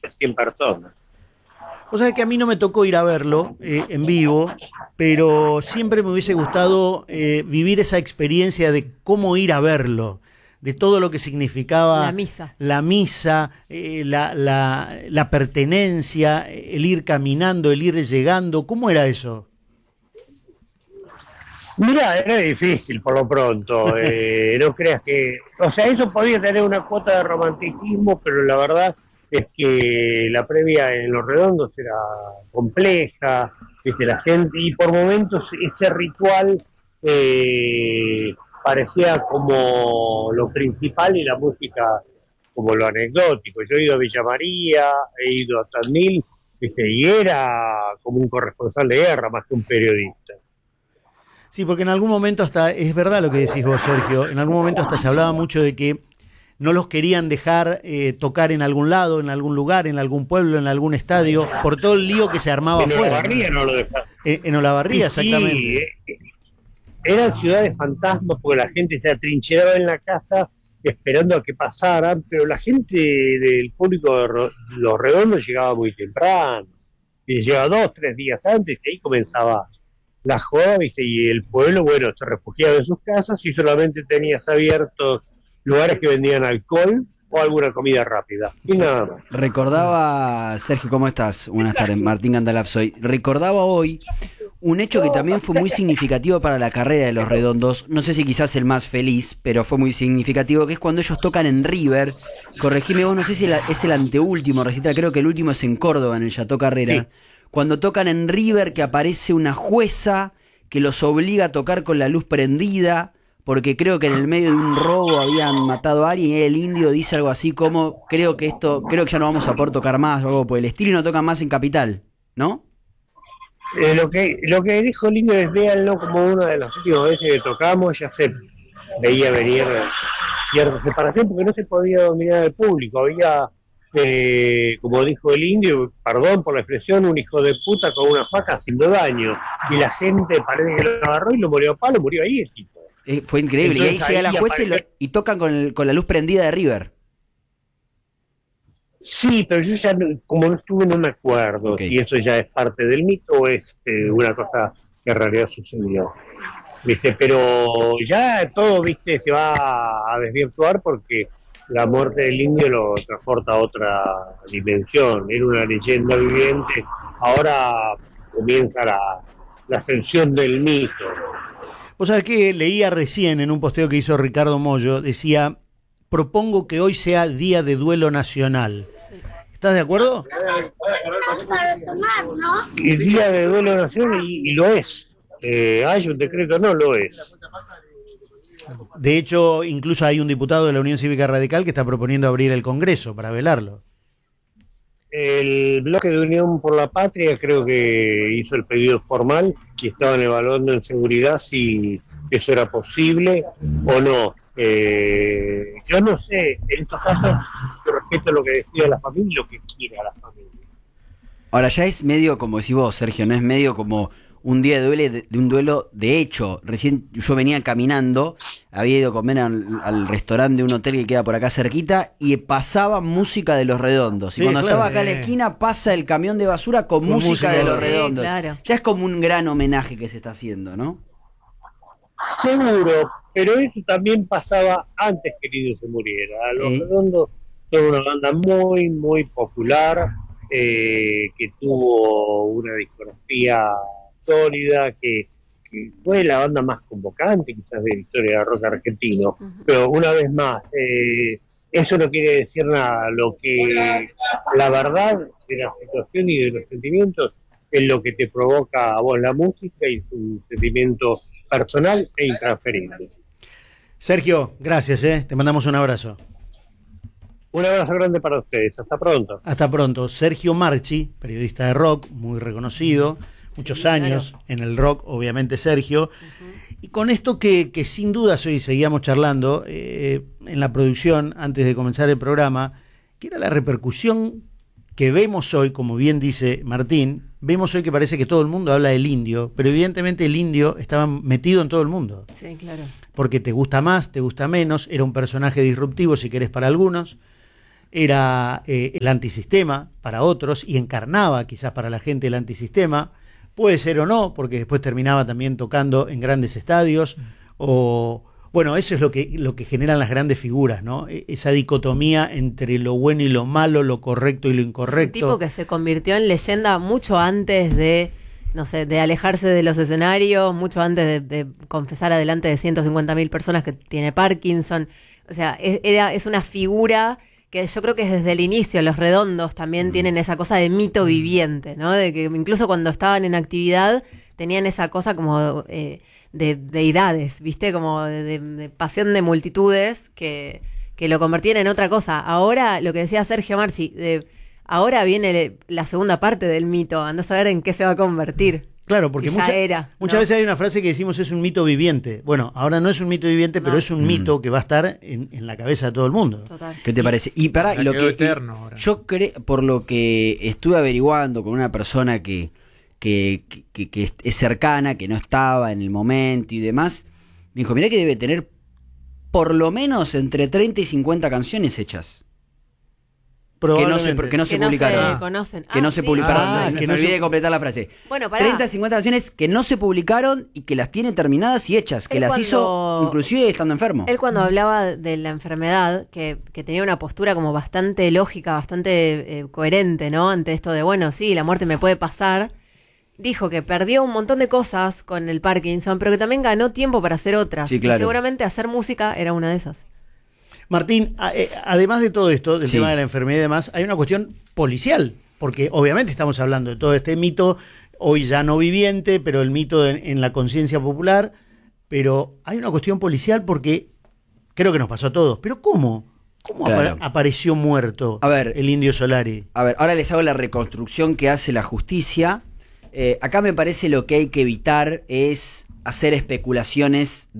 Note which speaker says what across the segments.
Speaker 1: a 100 personas.
Speaker 2: O sea que a mí no me tocó ir a verlo en vivo, pero siempre me hubiese gustado vivir esa experiencia de cómo ir a verlo, de todo lo que significaba la misa, la pertenencia, el ir caminando, el ir llegando. ¿Cómo era eso?
Speaker 1: Mira, era difícil por lo pronto, no creas que... O sea, eso podía tener una cuota de romanticismo, pero la verdad es que la previa en Los Redondos era compleja, la gente, y por momentos ese ritual parecía como lo principal y la música como lo anecdótico. Yo he ido a Villa María, he ido a Tandil, y era como un corresponsal de guerra más que un periodista.
Speaker 2: Sí, porque en algún momento hasta, es verdad lo que decís vos, Sergio, en algún momento hasta se hablaba mucho de que no los querían dejar tocar en algún lado, en algún lugar, en algún pueblo, en algún estadio, por todo el lío que se armaba afuera.
Speaker 1: En Olavarría no lo dejaban.
Speaker 2: En Olavarría, exactamente.
Speaker 1: Eran ciudades fantasmas porque la gente se atrincheraba en la casa esperando a que pasaran, pero la gente del público de Los Redondos llegaba muy temprano, y llegaba 2-3 días antes, y ahí comenzaba la joda, y el pueblo, bueno, se refugiaba en sus casas y solamente tenías abiertos lugares que vendían alcohol o alguna comida rápida, y nada más.
Speaker 3: Recordaba, Sergio, ¿cómo estás? Buenas tardes, Martín Gandalf soy. Recordaba hoy un hecho que también fue muy significativo para la carrera de Los Redondos, no sé si quizás el más feliz, pero fue muy significativo, que es cuando ellos tocan en River. Corregime vos, no sé si es el anteúltimo recital, creo que el último es en Córdoba, en el Chateau Carrera. Sí. Cuando tocan en River, que aparece una jueza que los obliga a tocar con la luz prendida, porque creo que en el medio de un robo habían matado a alguien, y el indio dice algo así como, creo que ya no vamos a poder tocar más, o algo por el estilo, y no tocan más en Capital, ¿no?
Speaker 1: Lo que dijo el indio es: véanlo como una de las últimas veces que tocamos, ya se veía venir cierta separación porque no se podía dominar el público, había... como dijo el indio, perdón por la expresión, un hijo de puta con una faca haciendo daño, y la gente parece que lo agarró y lo murió a palo, murió ahí el tipo.
Speaker 3: Fue increíble. Entonces, y ahí llega la jueza y tocan con la luz prendida de River.
Speaker 1: Sí, pero yo ya como no estuve no me acuerdo si eso ya es parte del mito o es una cosa que en realidad sucedió. Pero ya todo se va a desvirtuar porque la muerte del indio lo transporta a otra dimensión. Era una leyenda viviente, ahora comienza la ascensión del mito.
Speaker 2: Vos sabés que leía recién en un posteo que hizo Ricardo Mollo, decía: propongo que hoy sea Día de Duelo Nacional. Sí. ¿Estás de acuerdo?
Speaker 1: El Día de Duelo Nacional, y lo es. Hay un decreto, no lo es.
Speaker 2: De hecho, incluso hay un diputado de la Unión Cívica Radical que está proponiendo abrir el Congreso para velarlo.
Speaker 1: El bloque de Unión por la Patria creo que hizo el pedido formal y estaban evaluando en seguridad si eso era posible o no. Yo no sé, en estos casos yo respeto lo que decida la familia y lo que quiera la familia.
Speaker 3: Ahora ya es medio como decís vos, Sergio, no es medio como un día de un duelo de hecho. Recién yo venía caminando, había ido a comer al restaurante de un hotel que queda por acá cerquita y pasaba música de Los Redondos. Y cuando estaba acá en la esquina pasa el camión de basura con música de Los Redondos. Claro. Ya es como un gran homenaje que se está haciendo, ¿no?
Speaker 1: Seguro, pero eso también pasaba antes que el indio se muriera. Los Redondos son una banda muy, muy popular, que tuvo una discografía sólida, que fue la banda más convocante quizás de la historia del rock argentino. Pero una vez más, eso no quiere decir nada. Lo que la verdad de la situación y de los sentimientos es lo que te provoca a vos la música, y es un sentimiento personal e intransferible.
Speaker 2: Sergio, gracias, te mandamos un abrazo.
Speaker 1: Un abrazo grande para ustedes, hasta pronto.
Speaker 2: Hasta pronto. Sergio Marchi, periodista de rock, muy reconocido, muchos años en el rock, obviamente Sergio. Y con esto que sin dudas hoy seguíamos charlando en la producción, antes de comenzar el programa, que era la repercusión que vemos hoy, como bien dice Martín, vemos hoy que parece que todo el mundo habla del indio, pero evidentemente el indio estaba metido en todo el mundo.
Speaker 4: Sí, claro.
Speaker 2: Porque te gusta más, te gusta menos, era un personaje disruptivo si querés para algunos, era el antisistema para otros y encarnaba quizás para la gente el antisistema. Puede ser o no, porque después terminaba también tocando en grandes estadios o... Bueno, eso es lo que generan las grandes figuras, ¿no? Esa dicotomía entre lo bueno y lo malo, lo correcto y lo incorrecto.
Speaker 4: Es un tipo que se convirtió en leyenda mucho antes de, no sé, de alejarse de los escenarios, mucho antes de confesar adelante de 150.000 personas que tiene Parkinson. O sea, es una figura que yo creo que desde el inicio Los Redondos también tienen esa cosa de mito viviente, ¿no? De que incluso cuando estaban en actividad tenían esa cosa como... de deidades, ¿viste? Como de pasión de multitudes que lo convertían en otra cosa. Ahora, lo que decía Sergio Marchi, ahora viene la segunda parte del mito, andá a saber en qué se va a convertir.
Speaker 2: Claro, porque muchas veces hay una frase que decimos es un mito viviente. Bueno, ahora no es un mito viviente, pero es un mito que va a estar en la cabeza de todo el mundo.
Speaker 4: Total.
Speaker 3: ¿Qué te parece? Y lo que
Speaker 5: eterno
Speaker 3: yo creo, por lo que estuve averiguando con una persona que es cercana, que no estaba en el momento y demás, me dijo, mirá que debe tener por lo menos entre 30 y 50 canciones hechas. Que no se publicaron. Que no se publicaron. Me olvidé de completar la frase.
Speaker 4: Bueno, pará.
Speaker 3: 30 a 50 canciones que no se publicaron y que las tiene terminadas y hechas, que las hizo inclusive estando enfermo.
Speaker 4: Él cuando hablaba de la enfermedad, que tenía una postura como bastante lógica, bastante coherente, ¿no? Ante esto de, bueno, sí, la muerte me puede pasar. Dijo que perdió un montón de cosas con el Parkinson, pero que también ganó tiempo para hacer otras.
Speaker 3: Sí, claro.
Speaker 4: Y seguramente hacer música era una de esas.
Speaker 2: Martín, además de todo esto, del tema de la enfermedad y demás, hay una cuestión policial, porque obviamente estamos hablando de todo este mito, hoy ya no viviente, pero el mito en la conciencia popular, pero hay una cuestión policial porque creo que nos pasó a todos, pero ¿cómo? ¿Cómo apareció muerto el Indio Solari?
Speaker 3: A ver, ahora les hago la reconstrucción que hace la justicia. Acá me parece lo que hay que evitar es hacer especulaciones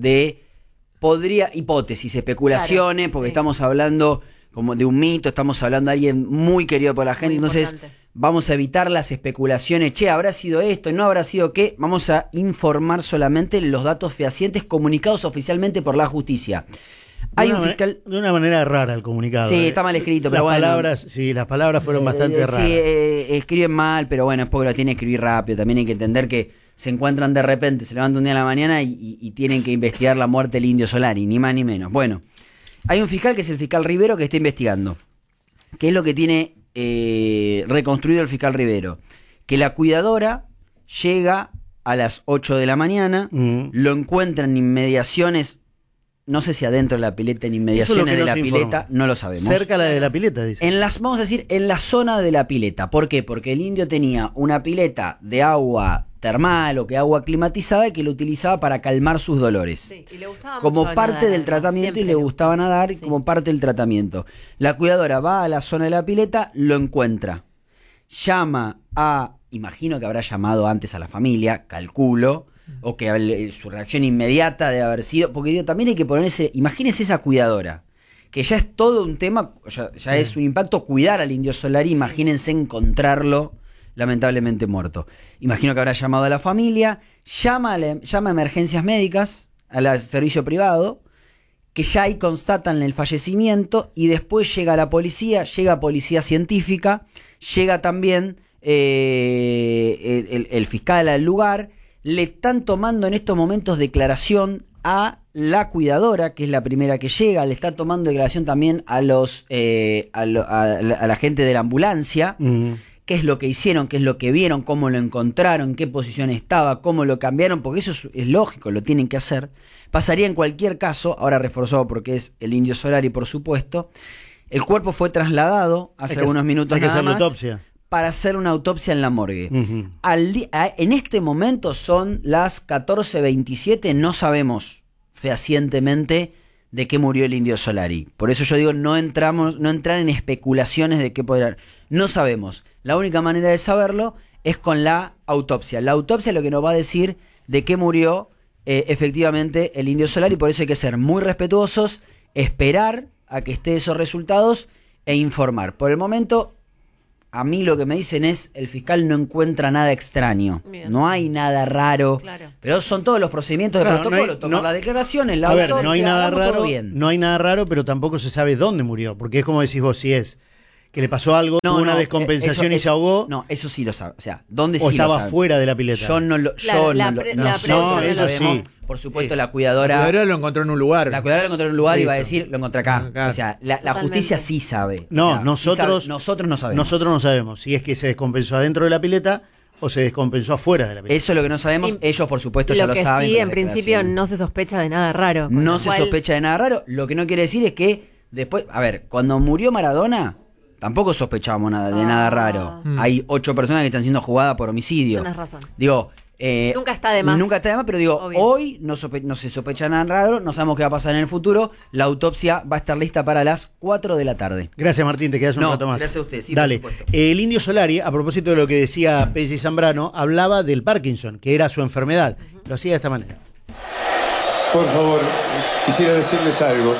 Speaker 3: hipótesis, especulaciones, porque estamos hablando como de un mito, estamos hablando de alguien muy querido por la gente, entonces vamos a evitar las especulaciones, ¿habrá sido esto? ¿No habrá sido qué? Vamos a informar solamente los datos fehacientes comunicados oficialmente por la justicia. Hay un fiscal...
Speaker 2: De una manera rara el comunicado.
Speaker 3: Sí, está mal escrito, pero
Speaker 2: las palabras fueron bastante raras.
Speaker 3: Sí, escriben mal, pero bueno, es porque lo tienen que escribir rápido. También hay que entender que se encuentran de repente, se levantan un día a la mañana y tienen que investigar la muerte del Indio Solari, ni más ni menos. Bueno, hay un fiscal que es el fiscal Rivero que está investigando. ¿Qué es lo que tiene reconstruido el fiscal Rivero? Que la cuidadora llega a las 8 de la mañana, lo encuentra en inmediaciones. No sé si adentro de la pileta, en inmediaciones de la pileta, no lo sabemos.
Speaker 2: Cerca de la pileta, dice.
Speaker 3: Vamos a decir, en la zona de la pileta. ¿Por qué? Porque el indio tenía una pileta de agua termal o que agua climatizada que lo utilizaba para calmar sus dolores.
Speaker 4: Sí, y le gustaba
Speaker 3: como
Speaker 4: mucho
Speaker 3: parte
Speaker 4: nadar,
Speaker 3: del tratamiento, y le gustaba nadar como parte del tratamiento. La cuidadora va a la zona de la pileta, lo encuentra. Llama imagino que habrá llamado antes a la familia, calculo, o que su reacción inmediata de haber sido, porque también hay que ponerse, imagínese esa cuidadora, que ya es todo un tema, ya es un impacto cuidar al Indio Solari, imagínense encontrarlo lamentablemente muerto. Imagino que habrá llamado a la familia, llama a emergencias médicas, al servicio privado, que ya ahí constatan el fallecimiento, y después llega policía científica, llega también el fiscal al lugar. Le están tomando en estos momentos declaración a la cuidadora, que es la primera que llega. Le está tomando declaración también a la gente de la ambulancia. Qué es lo que hicieron, qué es lo que vieron, cómo lo encontraron, en qué posición estaba, cómo lo cambiaron, porque eso es lógico, lo tienen que hacer. Pasaría en cualquier caso, ahora reforzado porque es el Indio Solari, por supuesto. El cuerpo fue trasladado hace algunos minutos nada más.
Speaker 2: Autopsia.
Speaker 3: Para hacer una autopsia en la morgue. En este momento son las 14:27, no sabemos fehacientemente de qué murió el Indio Solari. Por eso yo digo, no entrar en especulaciones de qué podrá. No sabemos. La única manera de saberlo es con la autopsia. La autopsia es lo que nos va a decir de qué murió efectivamente el Indio Solari. Por eso hay que ser muy respetuosos, esperar a que esté esos resultados e informar. Por el momento, a mí lo que me dicen es, el fiscal no encuentra nada extraño.
Speaker 4: Bien.
Speaker 3: No hay nada raro.
Speaker 4: Claro.
Speaker 3: Pero son todos los procedimientos de
Speaker 2: Claro,
Speaker 3: protocolo.
Speaker 2: no hay-
Speaker 3: tomar
Speaker 2: no-
Speaker 3: las declaraciones, la
Speaker 2: A ver,
Speaker 3: autopsia,
Speaker 2: no hay nada
Speaker 3: hagamos todo
Speaker 2: raro,
Speaker 3: bien.
Speaker 2: no hay nada raro, pero tampoco se sabe dónde murió, porque es como decís vos, si es que le pasó algo, tuvo una descompensación y se ahogó,
Speaker 3: No, eso sí lo sabe. O sea, ¿dónde
Speaker 2: o
Speaker 3: sí lo
Speaker 2: estaba
Speaker 3: sabe?
Speaker 2: fuera de la pileta.
Speaker 3: Yo no lo.
Speaker 4: Claro,
Speaker 3: yo
Speaker 4: la
Speaker 3: no lo-
Speaker 4: pre-
Speaker 3: no,
Speaker 4: la
Speaker 3: nosotros
Speaker 2: pre-
Speaker 3: lo
Speaker 2: eso
Speaker 3: sabemos.
Speaker 2: sí.
Speaker 3: Por supuesto,
Speaker 5: Sí.
Speaker 3: la cuidadora.
Speaker 5: La cuidadora lo encontró en un lugar.
Speaker 3: La cuidadora lo encontró en un lugar y va a
Speaker 5: Listo.
Speaker 3: decir, lo encontré acá.
Speaker 5: Acá.
Speaker 3: O sea, la
Speaker 4: Totalmente.
Speaker 3: justicia sí sabe.
Speaker 2: No,
Speaker 3: O sea,
Speaker 2: nosotros-
Speaker 3: sí sabe. Nosotros no sabemos.
Speaker 2: Nosotros no sabemos si es que se descompensó adentro de la pileta o se descompensó afuera de la pileta.
Speaker 3: Eso es lo que no sabemos.
Speaker 4: Y
Speaker 3: Ellos, por supuesto, ya
Speaker 4: Lo
Speaker 3: lo
Speaker 4: que
Speaker 3: saben.
Speaker 4: sí,
Speaker 3: por
Speaker 4: en
Speaker 3: las
Speaker 4: principio,
Speaker 3: declaraciones.
Speaker 4: no se sospecha de nada raro. con
Speaker 3: No
Speaker 4: lo
Speaker 3: se
Speaker 4: cual-
Speaker 3: sospecha de nada raro. Lo que no quiere decir es que después, a ver, cuando murió Maradona, tampoco sospechábamos nada de nada raro. Hay 8 personas que están siendo jugadas por homicidio.
Speaker 4: Tenés razón.
Speaker 3: Digo,
Speaker 4: Nunca está de más.
Speaker 3: Nunca está de más, pero digo,
Speaker 4: Obvio.
Speaker 3: hoy no se sospecha nada raro, no sabemos qué va a pasar en el futuro. La autopsia va a estar lista para las 4 de la tarde.
Speaker 2: Gracias, Martín, te quedas un
Speaker 3: No,
Speaker 2: rato más.
Speaker 3: gracias a usted, sí,
Speaker 2: Dale.
Speaker 3: por supuesto.
Speaker 2: El Indio Solari, a propósito de lo que decía Pelle Zambrano, hablaba del Parkinson, que era su enfermedad. Lo hacía de esta manera.
Speaker 6: Por favor, quisiera decirles algo.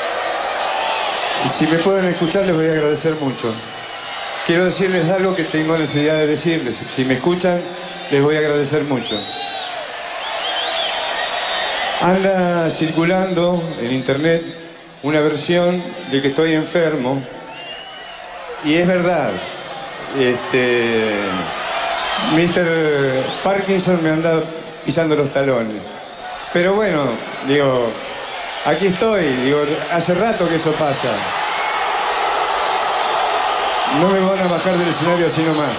Speaker 6: Y si me pueden escuchar, les voy a agradecer mucho. Quiero decirles algo que tengo necesidad de decirles. Si me escuchan, les voy a agradecer mucho. Anda circulando en internet una versión de que estoy enfermo. Y es verdad. Mr. Parkinson me anda pisando los talones. Pero bueno, digo, aquí estoy, digo, hace rato que eso pasa. No me van a bajar del escenario así nomás.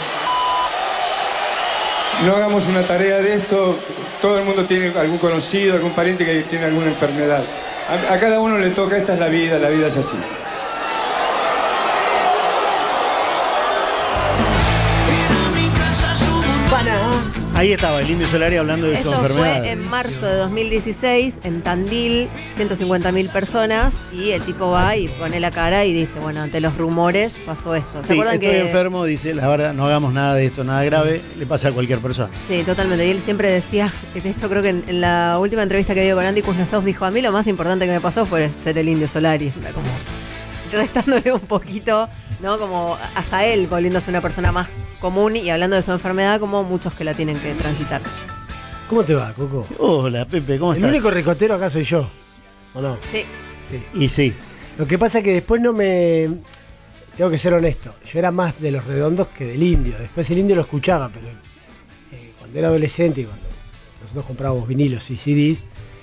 Speaker 6: No hagamos una tarea de esto. Todo el mundo tiene algún conocido, algún pariente que tiene alguna enfermedad. A cada uno le toca, esta es la vida es así.
Speaker 2: Ahí estaba el Indio Solari hablando de su
Speaker 4: Eso
Speaker 2: enfermedad.
Speaker 4: fue en marzo de 2016 en Tandil, 150.000 personas, y el tipo va y pone la cara y dice, bueno, ante los rumores pasó esto. ¿Se
Speaker 2: Sí,
Speaker 4: acuerdan
Speaker 2: estoy enfermo, dice, la verdad, no hagamos nada de esto, nada grave, le pasa a cualquier persona.
Speaker 4: Sí, totalmente. Y él siempre decía, de hecho creo que en la última entrevista que dio con Andy Kuznetsov dijo, a mí lo más importante que me pasó fue ser el Indio Solari. Era como restándole un poquito, ¿no? Como hasta él volviéndose una persona más común y hablando de su enfermedad como muchos que la tienen que transitar.
Speaker 7: ¿Cómo te va, Coco?
Speaker 2: Hola, Pepe, ¿cómo
Speaker 7: El
Speaker 2: estás?
Speaker 7: único ricotero acá soy yo, ¿o no?
Speaker 4: Sí.
Speaker 7: Sí.
Speaker 2: Y sí,
Speaker 7: Lo que pasa es que después no me... Tengo que ser honesto, yo era más de los redondos que del indio. Después el indio lo escuchaba, pero cuando era adolescente y cuando nosotros comprábamos vinilos y CDs,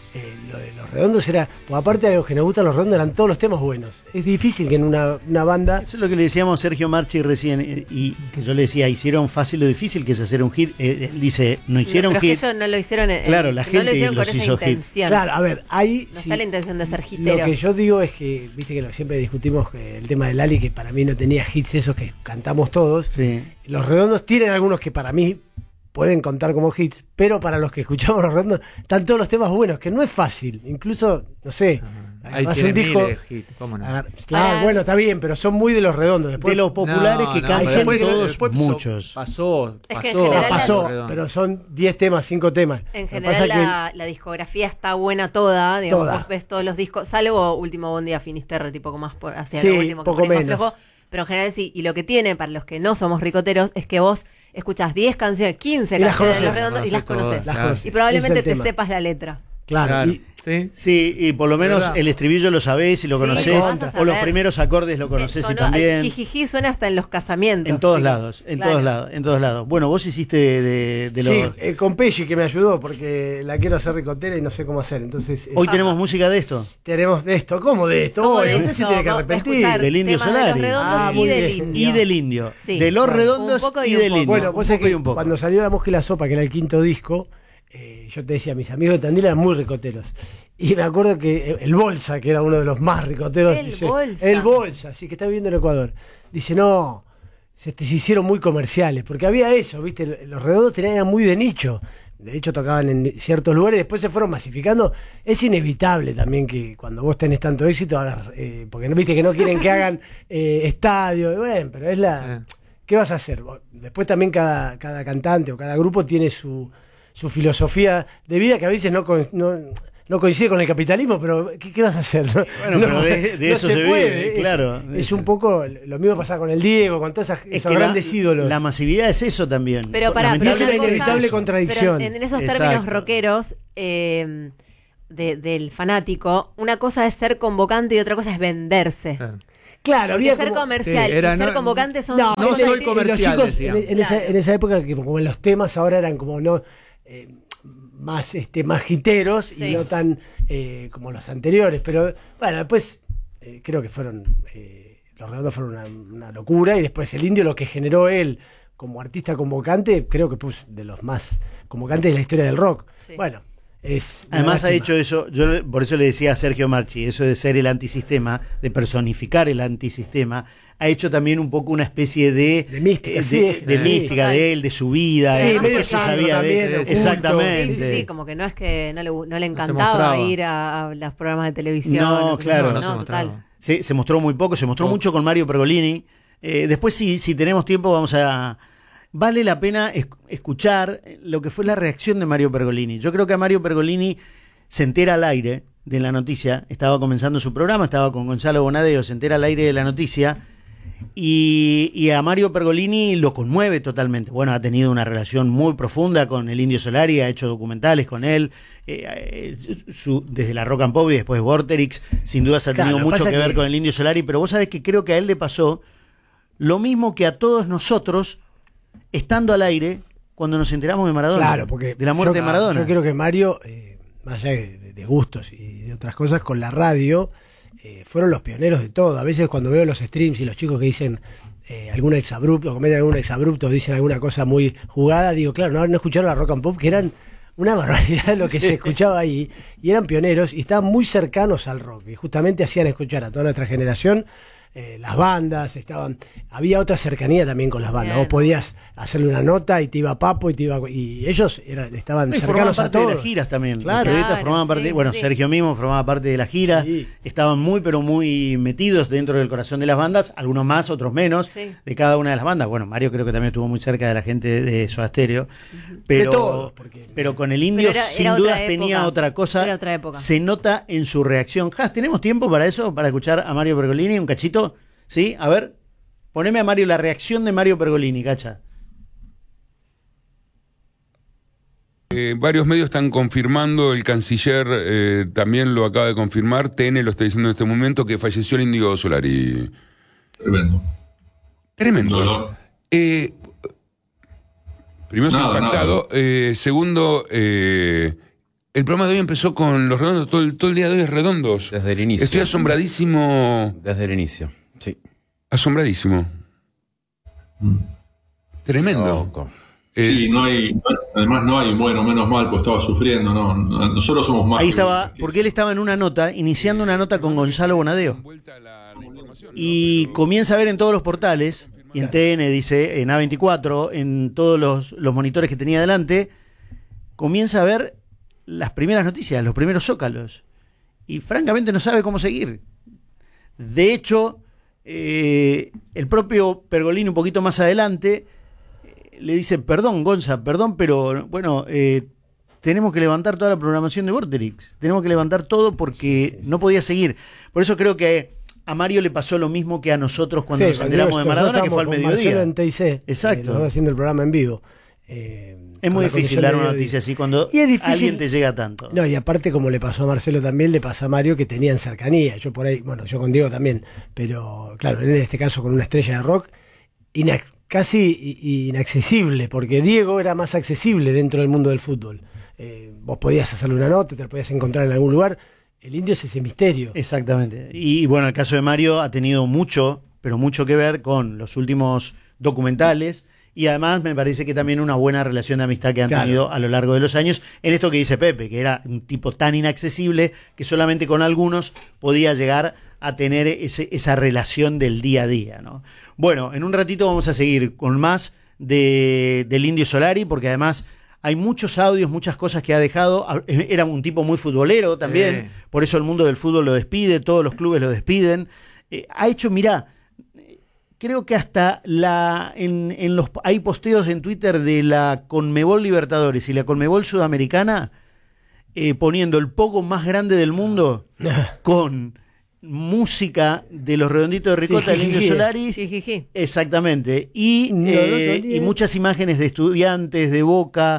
Speaker 7: lo de los redondos era... Pues aparte de los que nos gustan los redondos, eran todos los temas buenos. Es difícil que en una banda...
Speaker 2: eso es lo que le decíamos a Sergio Marchi recién, y que yo le decía, hicieron fácil o difícil que es hacer un hit. Él dice, no hicieron
Speaker 4: Pero es que
Speaker 2: hit.
Speaker 4: ellos no lo hicieron,
Speaker 2: Claro, la
Speaker 4: no
Speaker 2: gente
Speaker 4: lo hicieron
Speaker 2: los
Speaker 4: con esa
Speaker 2: hizo hit.
Speaker 4: intención.
Speaker 7: Claro, a ver, ahí...
Speaker 4: No
Speaker 7: sí,
Speaker 4: está la intención de ser
Speaker 7: lo
Speaker 4: hiteros.
Speaker 7: que yo digo es que, viste que siempre discutimos el tema de Lali, que para mí no tenía hits esos que cantamos todos.
Speaker 2: Sí.
Speaker 7: Los redondos tienen algunos que para mí pueden contar como hits, pero para los que escuchamos los redondos están todos los temas buenos, que no es fácil. Incluso, no sé,
Speaker 5: Ahí
Speaker 7: agarrás
Speaker 5: tiene
Speaker 7: un disco...
Speaker 5: miles de hits, ¿cómo no?
Speaker 7: Claro, bueno, está bien, pero son muy de los redondos. Después,
Speaker 2: De los populares que
Speaker 5: No,
Speaker 2: cantan
Speaker 5: pero después-
Speaker 2: todos,
Speaker 5: después
Speaker 2: muchos.
Speaker 5: Pasó.
Speaker 4: Es que en general
Speaker 7: pasó,
Speaker 5: Redondo.
Speaker 7: pero son 10 temas, 5 temas.
Speaker 4: En
Speaker 7: Lo que
Speaker 4: general
Speaker 7: pasa
Speaker 4: la discografía está buena toda, digamos,
Speaker 7: Toda.
Speaker 4: vos ves todos los discos, salvo Último Buen Día Finisterre, tipo como más por hacia
Speaker 7: Sí,
Speaker 4: lo último que
Speaker 7: poco
Speaker 4: por ahí más
Speaker 7: menos.
Speaker 4: flojo, pero en general sí, y lo que tiene para los que no somos ricoteros es que vos escuchás 10 canciones, 15
Speaker 7: Y las
Speaker 4: canciones de Los
Speaker 7: conocés.
Speaker 4: Redondos y las conoces.
Speaker 7: Las
Speaker 5: Claro.
Speaker 7: conoces.
Speaker 4: Y probablemente
Speaker 7: Ese es el
Speaker 4: te
Speaker 7: tema.
Speaker 4: sepas la letra.
Speaker 7: Claro,
Speaker 5: Claro.
Speaker 7: y
Speaker 5: ¿Sí?
Speaker 2: Sí, y por lo menos
Speaker 5: ¿Verdad?
Speaker 2: el estribillo lo sabés y lo
Speaker 4: Sí,
Speaker 2: conocés,
Speaker 4: lo vas a
Speaker 2: o los
Speaker 4: saber.
Speaker 2: primeros acordes lo conocés y
Speaker 4: Sonó-
Speaker 2: también.
Speaker 4: Jijiji suena hasta en los casamientos.
Speaker 2: En todos
Speaker 4: chicos.
Speaker 2: lados, en
Speaker 4: Claro.
Speaker 2: todos lados, en todos lados. Bueno, vos hiciste de
Speaker 7: sí,
Speaker 2: los...
Speaker 7: con Pelli que me ayudó porque la quiero hacer ricotera y no sé cómo hacer. Entonces,
Speaker 2: Hoy tenemos música de esto.
Speaker 7: tenemos de esto. ¿Cómo de esto?
Speaker 4: ¿Cómo
Speaker 7: Hoy,
Speaker 4: de
Speaker 7: usted se
Speaker 4: esto?
Speaker 7: tiene que
Speaker 4: Vamos a
Speaker 7: arrepentir.
Speaker 4: escuchar
Speaker 2: Del Indio
Speaker 4: temas de Los
Speaker 2: Solari.
Speaker 4: Redondos
Speaker 7: Ah,
Speaker 4: y
Speaker 7: muy
Speaker 4: del
Speaker 7: bien.
Speaker 4: Indio.
Speaker 2: Y del Indio.
Speaker 4: Sí.
Speaker 2: De los
Speaker 4: Un
Speaker 2: redondos
Speaker 4: poco
Speaker 2: y
Speaker 4: y un
Speaker 2: del
Speaker 4: poco.
Speaker 2: Indio.
Speaker 7: Bueno,
Speaker 2: Un
Speaker 7: vos sabés
Speaker 2: poco y
Speaker 7: que
Speaker 2: un poco.
Speaker 7: cuando salió La Mosca y la Sopa, que era el quinto disco, yo te decía, mis amigos de Tandil eran muy ricoteros. Y me acuerdo que el Bolsa, que era uno de los más ricoteros,
Speaker 4: El
Speaker 7: dice,
Speaker 4: Bolsa.
Speaker 7: el Bolsa, sí, que está viviendo en Ecuador, dice, no, se hicieron muy comerciales, porque había eso, ¿viste? Los redondos eran muy de nicho. De hecho, tocaban en ciertos lugares, después se fueron masificando. Es inevitable también que cuando vos tenés tanto éxito hagas, porque no viste que no quieren que hagan estadio, bueno, pero es la... ¿Qué vas a hacer? Después también cada cantante o cada grupo tiene su filosofía de vida que a veces no no coincide con el capitalismo, pero ¿qué vas a hacer?
Speaker 2: Bueno, pero de eso se
Speaker 7: puede,
Speaker 2: vive, claro.
Speaker 7: Es un poco lo mismo pasa con el Diego, con todos esos grandes ídolos.
Speaker 2: La masividad es eso también.
Speaker 4: Pero pará,
Speaker 7: es una inevitable contradicción.
Speaker 4: Pero en esos
Speaker 2: Exacto.
Speaker 4: términos rockeros del fanático, una cosa es ser convocante y otra cosa es venderse.
Speaker 7: Claro, había
Speaker 4: ser
Speaker 7: como,
Speaker 4: comercial
Speaker 5: Sí, era,
Speaker 4: y ser
Speaker 5: no-
Speaker 4: convocante son
Speaker 5: no
Speaker 4: dos
Speaker 5: soy
Speaker 4: cosas
Speaker 5: comercial,
Speaker 7: los chicos
Speaker 5: decían.
Speaker 7: en esa época, que como los temas ahora eran como no más más hiteros
Speaker 4: Sí.
Speaker 7: y no tan como los anteriores, pero bueno, después creo que fueron los Redondos fueron una locura, y después el Indio, lo que generó él como artista convocante, creo que puso de los más convocantes de la historia del rock.
Speaker 4: Sí.
Speaker 7: Bueno, es una
Speaker 2: Además ha
Speaker 7: lástima.
Speaker 2: hecho eso, yo por eso le decía a Sergio Marchi, eso de ser el antisistema, de personificar el antisistema, ha hecho también un poco una especie de
Speaker 7: mística, sí,
Speaker 2: de
Speaker 7: sí.
Speaker 2: mística
Speaker 4: Total.
Speaker 2: de él, de su vida,
Speaker 7: Sí,
Speaker 2: de
Speaker 7: medio
Speaker 2: qué se
Speaker 7: santo
Speaker 2: sabía de
Speaker 7: también,
Speaker 2: él.
Speaker 7: oculto.
Speaker 2: Exactamente.
Speaker 4: Sí, como que no es que no le
Speaker 5: se
Speaker 4: encantaba
Speaker 5: mostraba.
Speaker 4: ir a los programas de televisión.
Speaker 2: No,
Speaker 4: o qué sé
Speaker 2: claro.
Speaker 4: yo,
Speaker 5: No se
Speaker 4: total.
Speaker 5: mostraba.
Speaker 2: Se mostró muy poco, se mostró mucho con Mario Pergolini. Después, si tenemos tiempo, vale la pena escuchar lo que fue la reacción de Mario Pergolini. Yo creo que a Mario Pergolini se entera al aire de la noticia, estaba comenzando su programa, estaba con Gonzalo Bonadeo, se entera al aire de la noticia, y a Mario Pergolini lo conmueve totalmente. Bueno, ha tenido una relación muy profunda con el Indio Solari, ha hecho documentales con él, desde la Rock and Pop y después Vorterix, sin duda se ha
Speaker 7: Claro,
Speaker 2: tenido
Speaker 7: lo que
Speaker 2: mucho
Speaker 7: pasa
Speaker 2: que ver
Speaker 7: que-
Speaker 2: con el Indio Solari, pero vos sabés que creo que a él le pasó lo mismo que a todos nosotros, estando al aire, cuando nos enteramos de Maradona,
Speaker 7: Claro, porque
Speaker 2: de la muerte de Maradona.
Speaker 7: Yo creo que Mario, más allá de gustos y de otras cosas, con la radio fueron los pioneros de todo. A veces cuando veo los streams y los chicos que dicen algún exabrupto, cometen algún exabrupto, dicen alguna cosa muy jugada, digo, claro, no escucharon la Rock and Pop, que eran una barbaridad lo que se escuchaba ahí, y eran pioneros y estaban muy cercanos al rock, y justamente hacían escuchar a toda nuestra generación. Las bandas había otra cercanía también con las bandas.
Speaker 4: Bien.
Speaker 7: Vos podías hacerle una nota y te iba Papo y ellos estaban
Speaker 2: Y formaban
Speaker 7: cercanos a
Speaker 2: parte de
Speaker 7: todos.
Speaker 2: las giras también.
Speaker 7: Claro.
Speaker 2: Los periodistas
Speaker 4: Claro,
Speaker 2: formaban parte,
Speaker 4: sí,
Speaker 2: bueno,
Speaker 4: sí.
Speaker 2: Sergio mismo formaba parte de la gira,
Speaker 7: Sí.
Speaker 2: estaban muy pero muy metidos dentro del corazón de las bandas, algunos más, otros menos,
Speaker 4: Sí.
Speaker 2: de cada una de las bandas. Bueno, Mario creo que también estuvo muy cerca de la gente de Soda Stereo, pero,
Speaker 7: De todos, porque-
Speaker 2: pero con el Indio
Speaker 4: Pero
Speaker 2: sin
Speaker 4: era
Speaker 2: dudas
Speaker 4: otra
Speaker 2: tenía
Speaker 4: época.
Speaker 2: otra cosa,
Speaker 4: Era otra época.
Speaker 2: se nota en su reacción. ¿Tenemos tiempo para eso? Para escuchar a Mario Pergolini, un cachito, ¿sí? A ver, poneme a Mario la reacción de Mario Pergolini, cacha.
Speaker 8: Varios medios están confirmando, el canciller también lo acaba de confirmar, TN lo está diciendo en este momento, que falleció el Índigo Solari.
Speaker 9: Tremendo.
Speaker 8: Tremendo.
Speaker 9: Dolor.
Speaker 8: Primero estoy
Speaker 9: Nada,
Speaker 8: impactado. Segundo, el programa de hoy empezó con los redondos, todo el día de hoy es redondos.
Speaker 10: Desde el inicio.
Speaker 8: Estoy asombradísimo.
Speaker 10: Desde el inicio, sí.
Speaker 8: Asombradísimo. Tremendo.
Speaker 10: Loco.
Speaker 9: Sí, además no hay, bueno, menos mal, pues estaba sufriendo, no, nosotros somos más.
Speaker 2: Ahí
Speaker 9: que-
Speaker 2: estaba, porque él estaba en una nota, iniciando una nota con Gonzalo Bonadeo. Y comienza a ver en todos los portales, y en TN dice, en A24, en todos los monitores que tenía delante, comienza a ver las primeras noticias, los primeros zócalos. Y francamente no sabe cómo seguir. De hecho, el propio Pergolini un poquito más adelante le dice, perdón Gonza, perdón, pero bueno, tenemos que levantar toda la programación de Vorterix, tenemos que levantar todo porque no podía seguir. Por eso creo que a Mario le pasó lo mismo que a nosotros cuando nos enteramos de Maradona, que fue al
Speaker 7: Marcelo
Speaker 2: mediodía.
Speaker 7: en TIC,
Speaker 2: Exacto.
Speaker 7: los dos haciendo el programa en vivo.
Speaker 2: Es muy difícil dar una noticia así cuando
Speaker 7: Y es difícil.
Speaker 2: alguien te llega tanto.
Speaker 7: No, y aparte, como le pasó a Marcelo también, le pasa a Mario, que tenían cercanía. Yo por ahí, bueno, yo con Diego también, pero claro, él en este caso con una estrella de rock casi inaccesible, porque Diego era más accesible dentro del mundo del fútbol. Vos podías hacerle una nota, te la podías encontrar en algún lugar. El Indio es ese misterio.
Speaker 2: Exactamente. Y bueno, el caso de Mario ha tenido mucho, pero mucho que ver con los últimos documentales. Y además me parece que también una buena relación de amistad que han
Speaker 7: Claro.
Speaker 2: tenido a lo largo de los años, en esto que dice Pepe, que era un tipo tan inaccesible que solamente con algunos podía llegar a tener esa relación del día a día, ¿no? Bueno, en un ratito vamos a seguir con más del Indio Solari, porque además hay muchos audios, muchas cosas que ha dejado. Era un tipo muy futbolero también, por eso el mundo del fútbol lo despide, todos los clubes lo despiden. Ha hecho, mirá, creo que hasta hay posteos en Twitter de la Conmebol Libertadores y la Conmebol Sudamericana poniendo el pogo más grande del mundo con música de los Redonditos de Ricota, del Indio Solaris. Exactamente. Y muchas imágenes de estudiantes, de Boca.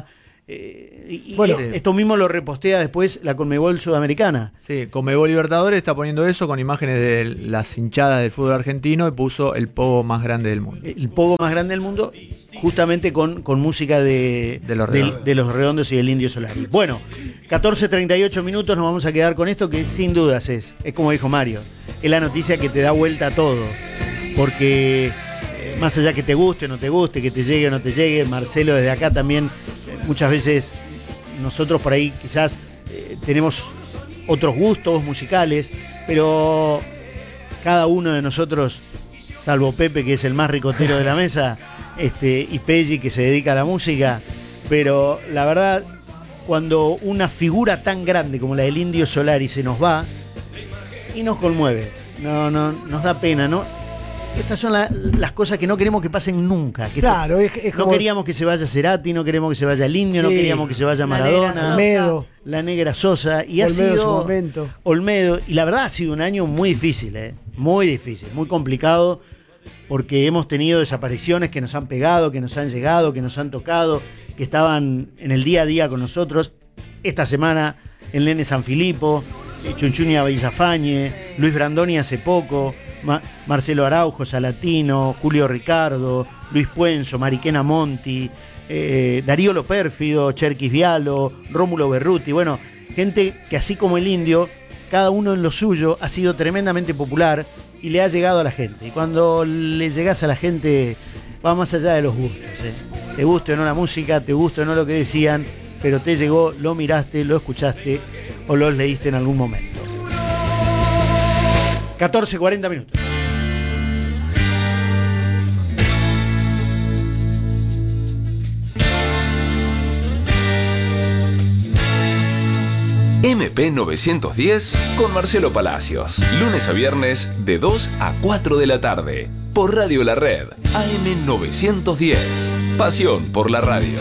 Speaker 2: Esto mismo lo repostea después la Conmebol Sudamericana.
Speaker 5: Sí, Conmebol Libertadores está poniendo eso con imágenes de las hinchadas del fútbol argentino y puso el pogo más grande del mundo.
Speaker 2: El pogo más grande del mundo, justamente con música de los Redondos y del Indio Solaris. Bueno, 14:38 minutos, nos vamos a quedar con esto que sin dudas es como dijo Mario, es la noticia que te da vuelta a todo. Porque más allá que te guste o no te guste, que te llegue o no te llegue, Marcelo desde acá también, muchas veces nosotros por ahí quizás tenemos otros gustos musicales, pero cada uno de nosotros, salvo Pepe, que es el más ricotero de la mesa, y Peggy, que se dedica a la música, pero la verdad, cuando una figura tan grande como la del Indio Solari se nos va, y nos conmueve, nos da pena, ¿no? Estas son las cosas que no queremos que pasen nunca.
Speaker 7: Claro, es
Speaker 2: no
Speaker 7: como...
Speaker 2: queríamos que se vaya Cerati, no queremos que se vaya el Indio, no queríamos que se vaya Maradona, la Negra Sosa, y ha sido Olmedo, y la verdad ha sido un año muy difícil, muy complicado, porque hemos tenido desapariciones que nos han pegado, que nos han llegado, que nos han tocado, que estaban en el día a día con nosotros. Esta semana el Nene Sanfilippo, Chunchuña Villafañe, Luis Brandoni hace poco, Marcelo Araujo, Salatino, Julio Ricardo, Luis Puenzo, Mariquena Monti, Darío Lo Pérfido, Cherkis Vialo, Rómulo Berruti. Bueno, gente que así como el Indio, cada uno en lo suyo ha sido tremendamente popular y le ha llegado a la gente. Y cuando le llegás a la gente, va más allá de los gustos. Te guste o no la música, te guste o no lo que decían, pero te llegó, lo miraste, lo escuchaste o lo leíste en algún momento. 14:40 minutos.
Speaker 10: MP 910 con Marcelo Palacios. Lunes a viernes de 2 a 4 de la tarde. Por Radio La Red. AM 910. Pasión por la radio.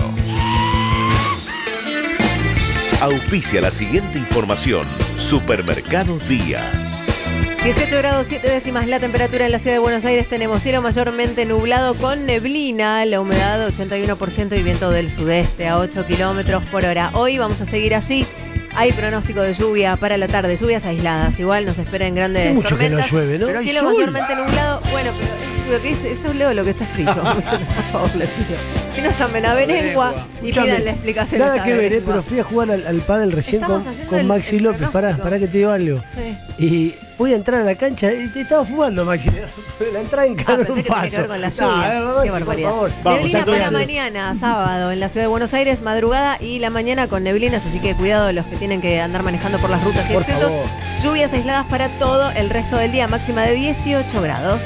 Speaker 11: Auspicia la siguiente información. Supermercados Día.
Speaker 4: 18 grados 7 décimas la temperatura en la ciudad de Buenos Aires. Tenemos cielo mayormente nublado con neblina, la humedad 81% y viento del sudeste a 8 kilómetros por hora. Hoy vamos a seguir así. Hay pronóstico de lluvia para la tarde, lluvias aisladas. Igual nos esperan grandes
Speaker 7: tormentas. Hace mucho que no llueve, ¿no?
Speaker 4: Pero cielo mayormente nublado. Bueno, pero lo que dice, yo leo lo que está escrito. Por favor, les pido. Si no, llamen a Benengua y pidan la explicación.
Speaker 7: Nada que ver, pero fui a jugar al pádel recién con Maxi López. Pará que te digo algo.
Speaker 4: Sí.
Speaker 7: Y voy a entrar a la cancha y te estaba fumando, Maxi. La entrada encaró un paso.
Speaker 4: Con la lluvia. Qué barbaridad. Neblina para mañana, sábado, en la ciudad de Buenos Aires, madrugada y la mañana con neblinas, así que cuidado los que tienen que andar manejando por las rutas y excesos. Lluvias aisladas para todo el resto del día, máxima de 18 grados.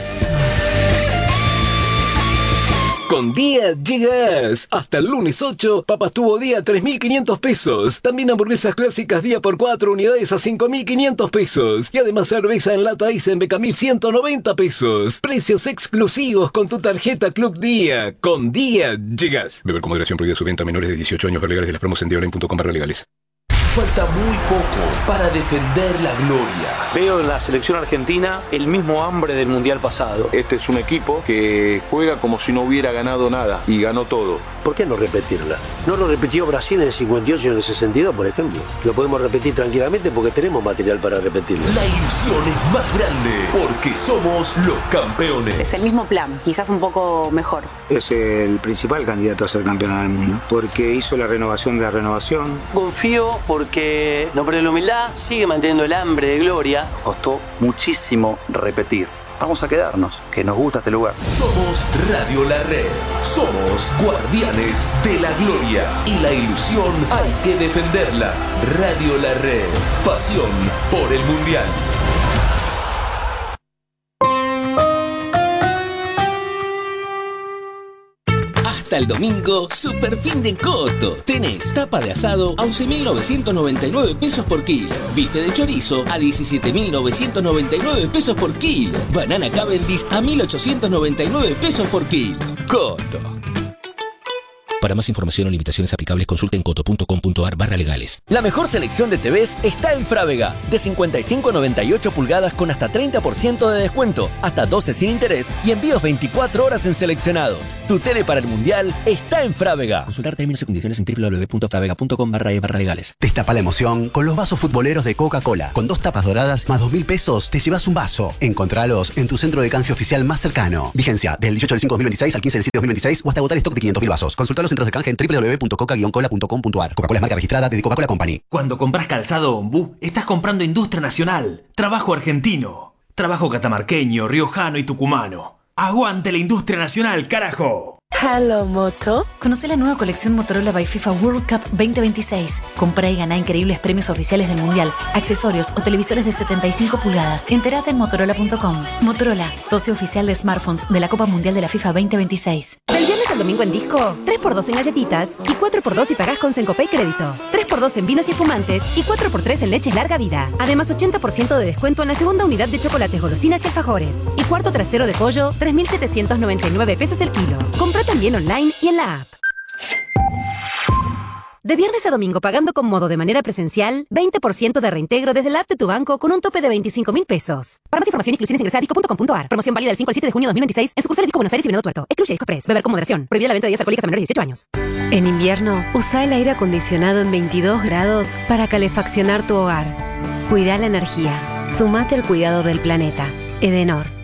Speaker 10: Con Día llegas. Hasta el lunes 8, papas tubo día 3.500 pesos. También hamburguesas clásicas día por 4 unidades a 5.500 pesos. Y además cerveza en lata Ice en Becamil 190 pesos. Precios exclusivos con tu tarjeta Club Día. Con Día llegas. Beber con moderación, prohibida su venta a menores de 18 años. Ver legales de las promos en diaonline.com/legales.
Speaker 12: Falta muy poco para defender la gloria.
Speaker 13: Veo en la selección argentina el mismo hambre del mundial pasado.
Speaker 14: Este es un equipo que juega como si no hubiera ganado nada y ganó todo.
Speaker 15: ¿Por qué no repetirla? No lo repitió Brasil en el 58 y en el 62, por ejemplo. Lo podemos repetir tranquilamente porque tenemos material para repetirlo.
Speaker 12: La ilusión es más grande porque somos los campeones.
Speaker 16: Es el mismo plan, quizás un poco mejor.
Speaker 17: Es el principal candidato a ser campeón del mundo porque hizo la renovación de la renovación.
Speaker 18: Confío porque no perdió la humildad, sigue manteniendo el hambre de gloria.
Speaker 19: Costó muchísimo repetir. Vamos a quedarnos, que nos gusta este lugar.
Speaker 12: Somos Radio La Red. Somos guardianes de la gloria. Y la ilusión hay que defenderla. Radio La Red. Pasión por el Mundial.
Speaker 20: Hasta el domingo, super fin de Coto. Tenés tapa de asado a 11.999 pesos por kilo. Bife de chorizo a 17.999 pesos por kilo. Banana Cavendish a 1.899 pesos por kilo. Coto. Para más información o limitaciones aplicables, consulte en coto.com.ar/legales.
Speaker 21: La mejor selección de TVs está en Frávega. De 55 a 98 pulgadas con hasta 30% de descuento, hasta 12 sin interés y envíos 24 horas en seleccionados. Tu tele para el Mundial está en Frávega. Consultar términos y condiciones en www.fravega.com/legales.
Speaker 22: Destapa la emoción con los vasos futboleros de Coca-Cola. Con 2 tapas doradas más 2.000 pesos te llevas un vaso. Encontralos en tu centro de canje oficial más cercano. Vigencia del 18 del 5/2026 al 15 del 7 de 2026 o hasta agotar stock de 500.000 vasos. Consulta los centros de canje en www.coca-cola.com.ar. Coca-Cola es marca registrada de Coca-Cola Company.
Speaker 23: Cuando compras calzado Ombú, estás comprando industria nacional, trabajo argentino, trabajo catamarqueño, riojano y tucumano. ¡Aguante la industria nacional, carajo!
Speaker 24: Hello Moto. Conoce la nueva colección Motorola by FIFA World Cup 2026. Compra y gana increíbles premios oficiales del Mundial, accesorios o televisores de 75 pulgadas. Entérate en motorola.com. Motorola, socio oficial de smartphones de la Copa Mundial de la FIFA 2026.
Speaker 25: Del viernes al domingo en Disco, 3x2 en galletitas y 4x2 si pagás con Sencopay Crédito. 3x2 en vinos y espumantes y 4x3 en leches larga vida. Además, 80% de descuento en la segunda unidad de chocolates, golosinas y alfajores. Y cuarto trasero de pollo, 3.799 pesos el kilo. Compra también online y en la app. De viernes a domingo pagando con Modo de manera presencial, 20% de reintegro desde la app de tu banco con un tope de 25.000 pesos. Para más información, inclusiones ingresa a disco.com.ar. Promoción válida del 5 al 7 de junio de 2026 en sucursales Disco Buenos Aires y Venado Tuerto. Excluye Disco Express. Beber con moderación. Prohibida la venta de bebidas alcohólicas a menores de 18 años.
Speaker 26: En invierno, usa el aire acondicionado en 22 grados para calefaccionar tu hogar. Cuida la energía. Sumate al cuidado del planeta. Edenor.